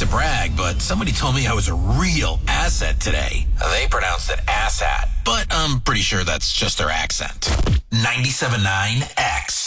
brag, but somebody told me I was a real asset today. They pronounced it asshat, but I'm pretty sure that's just their accent. 97.9 X.